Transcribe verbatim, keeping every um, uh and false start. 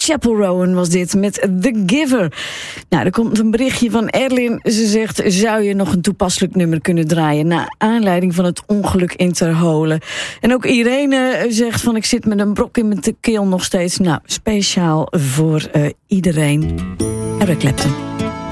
Chapel Roan was dit met The Giver. Nou, er komt een berichtje van Erlin. Ze zegt, zou je nog een toepasselijk nummer kunnen draaien naar aanleiding van het ongeluk in Ter Holen? En ook Irene zegt van, ik zit met een brok in mijn keel nog steeds. Nou, speciaal voor uh, iedereen. Eric Clapton.